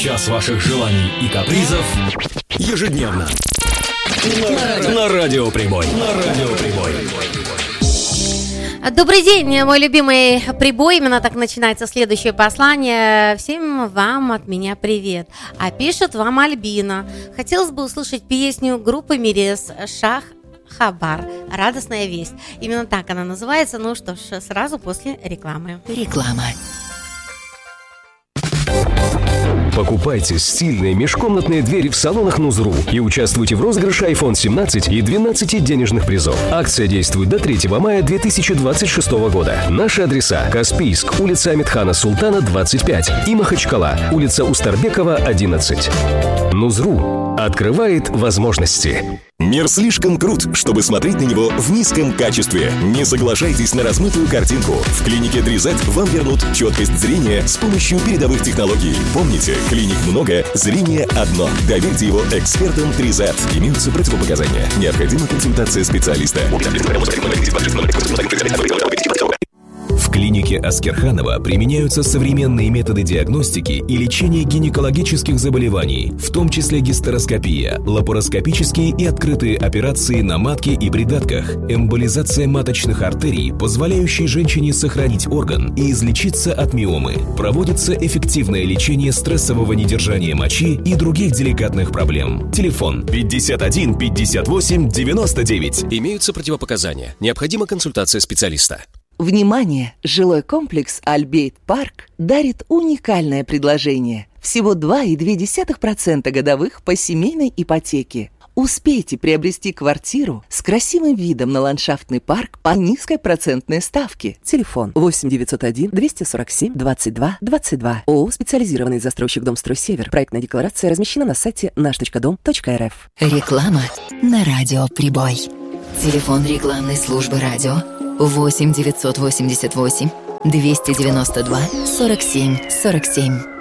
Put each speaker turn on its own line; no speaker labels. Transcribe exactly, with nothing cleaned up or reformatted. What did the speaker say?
Час ваших желаний и капризов ежедневно на, на Радио Прибой. На Радио Прибой.
Добрый день, мой любимый Прибой. Именно так начинается следующее послание. Всем вам от меня привет. А пишет вам Альбина. Хотелось бы услышать песню группы Мирес «Шах Хабар. Радостная весть». Именно так она называется. Ну что ж, сразу после рекламы.
Реклама.
Покупайте стильные межкомнатные двери в салонах Нузру и участвуйте в розыгрыше айфон семнадцать и двенадцати денежных призов. Акция действует до третьего мая две тысячи двадцать шестого года. Наши адреса: Каспийск, улица Амитхана Султана, двадцать пять, и Махачкала, улица Устарбекова, одиннадцать. Нузру открывает возможности.
Мир слишком крут, чтобы смотреть на него в низком качестве. Не соглашайтесь на размытую картинку. В клинике три зет вам вернут четкость зрения с помощью передовых технологий. Помните, клиник много, зрение одно. Доверьте его экспертам три зет. Имеются противопоказания. Необходима консультация специалиста.
В клинике Аскерханова применяются современные методы диагностики и лечения гинекологических заболеваний, в том числе гистероскопия, лапароскопические и открытые операции на матке и придатках, эмболизация маточных артерий, позволяющие женщине сохранить орган и излечиться от миомы. Проводится эффективное лечение стрессового недержания мочи и других деликатных проблем. Телефон пятьдесят один пятьдесят восемь девяносто девять.
Имеются противопоказания. Необходима консультация специалиста.
Внимание! Жилой комплекс Альбейт Парк дарит уникальное предложение. Всего два целых две десятых процента годовых по семейной ипотеке. Успейте приобрести квартиру с красивым видом на ландшафтный парк по низкой процентной ставке. Телефон восемь девятьсот один двести сорок семь двадцать два двадцать два. ООО «Специализированный застройщик Домстрой Север». Проектная декларация размещена на сайте наш точка дом точка эр эф.
Реклама на Радио Прибой. Телефон рекламной службы радио восемь девятьсот восемьдесят восемь двести девяносто два сорок семь сорок семь.